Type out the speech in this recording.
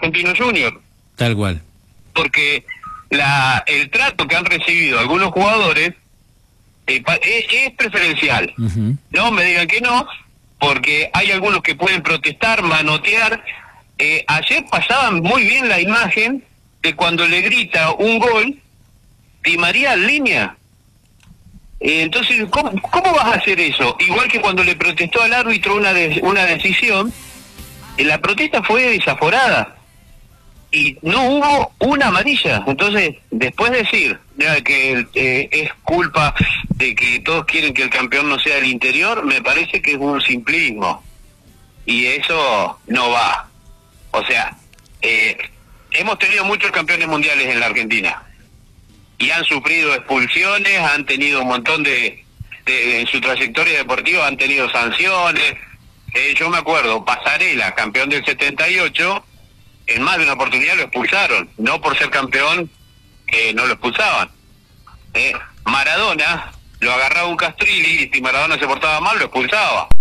Argentinos Juniors. Tal cual. Porque el trato que han recibido algunos jugadores es preferencial. No me digan que no, porque hay algunos que pueden protestar, manotear. Ayer pasaban muy bien la imagen de cuando le grita un gol Di María en línea. Entonces, ¿cómo vas a hacer eso? Igual que cuando le protestó al árbitro una decisión, la protesta fue desaforada y no hubo una amarilla. Entonces, después decir que es culpa de que todos quieren que el campeón no sea el Interior, me parece que es un simplismo y eso no va. O sea, hemos tenido muchos campeones mundiales en la Argentina y han sufrido expulsiones, han tenido un montón en su trayectoria deportiva han tenido sanciones. Yo me acuerdo, Pasarela, campeón del 78, en más de una oportunidad lo expulsaron, no por ser campeón no lo expulsaban. Maradona, lo agarraba un Castrilli y si Maradona se portaba mal lo expulsaba.